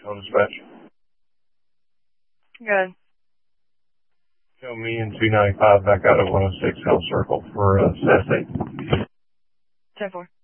Control dispatch. Good. Show me in 295 back out of 106 Hell Circle for SAS 8. 10-4.